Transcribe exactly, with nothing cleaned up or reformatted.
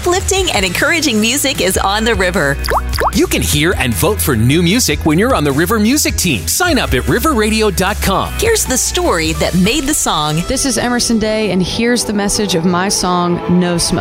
uplifting and encouraging music is on the river. You can hear and vote for new music when you're on the River Music Team. Sign up at river radio dot com. Here's the story that made the song. This is Emerson Day, and here's the message of my song, No Smoke.